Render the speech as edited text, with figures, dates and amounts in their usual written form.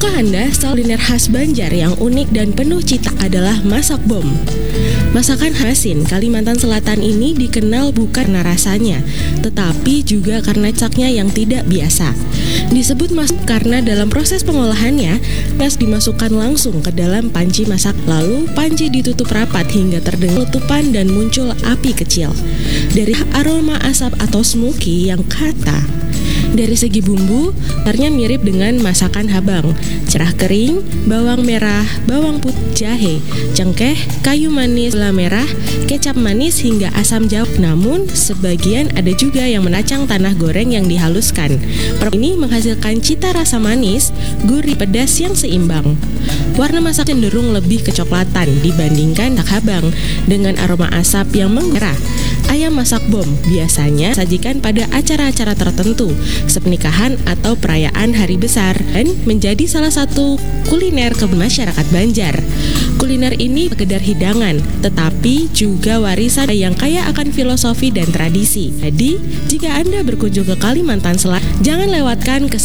Tahukah Anda, kuliner khas Banjar yang unik dan penuh cita adalah masak bom? Masakan Hasin, Kalimantan Selatan ini dikenal bukan karena rasanya, tetapi juga karena caknya yang tidak biasa. Disebut masak karena dalam proses pengolahannya, gas dimasukkan langsung ke dalam panci masak, lalu panci ditutup rapat hingga terdengar letupan dan muncul api kecil. Dari aroma asap atau smoky yang kata. Dari segi bumbu, ternyata mirip dengan masakan Habang. Cerah kering, bawang merah, bawang putih, jahe, cengkeh, kayu manis, gula merah, kecap manis hingga asam jawa. Namun, sebagian ada juga yang menacang tanah goreng yang dihaluskan. Ini menghasilkan cita rasa manis, gurih, pedas yang seimbang. Warna masak cenderung lebih kecoklatan dibandingkan Habang dengan aroma asap yang mengerah. Ayam masak bom biasanya disajikan pada acara-acara tertentu, pernikahan atau perayaan hari besar, dan menjadi salah satu kuliner ke masyarakat Banjar. Kuliner ini sekedar hidangan, tetapi juga warisan yang kaya akan filosofi dan tradisi. Jadi, jika Anda berkunjung ke Kalimantan Selatan, jangan lewatkan